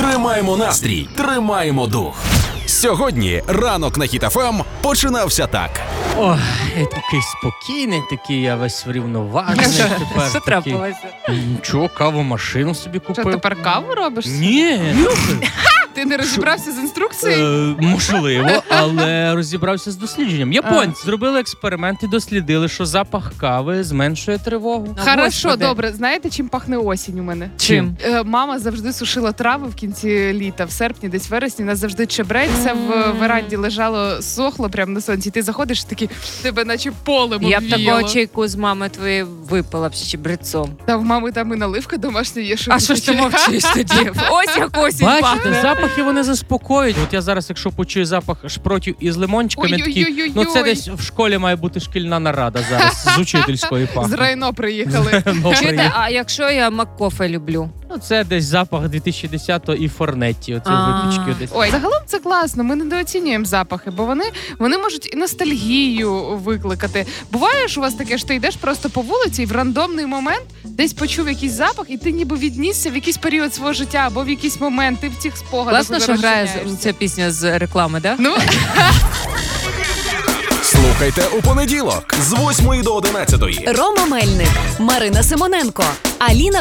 Тримаємо настрій, тримаємо дух. Сьогодні ранок на Хіт ФМ починався так. Ой, я такий спокійний, такий я весь врівноважений тепер. Що трапилося? Нічого, кавомашину собі Що, купив. тепер каву робиш? Ні, Ти не розібрався з інструкцією? можливо, але розібрався з дослідженням. Японці зробили експеримент і дослідили, що запах кави зменшує тривогу. Хорошо, Господи. добре. Знаєте, чим пахне осінь у мене? Чим? Мама завжди сушила трави в кінці літа, в серпні, десь вересні. Нас завжди чебрець, це в веранді лежало, сохло прямо на сонці. Ти заходиш, і такий, тебе наче полем Я б обвіяло. такого чайку з мами твоєї випила б з чебрецом. Та в мами там і наливка домашня є. А що ж ти мовчиш тоді? Ось як осінь Бачите, пахне. запахи вони заспокоюють. От я зараз, якщо почую запах шпротів із лимончиками, такий, Ой-ой-ой-ой-ой. ну це десь в школі має бути шкільна нарада зараз, з учительської З пахне. Райно приїхали. Ну, Чуєте, а якщо я маккофе люблю? Ну, це десь запах 2010-го і Форнетті, оці випічки десь. Ой, загалом це класно, ми недооцінюємо запахи, бо вони можуть і ностальгію викликати. Буває ж у вас таке, що ти йдеш просто по вулиці і в рандомний момент десь почув якийсь запах, і ти ніби віднісся в якийсь період свого життя або в якийсь момент, ти в цих спогадах. Класно, що грає розчиняєшся. ця пісня з реклами, да? Ну, Слухайте у понеділок з 8 до 11. Рома Мельник, Марина Симоненко, Аліна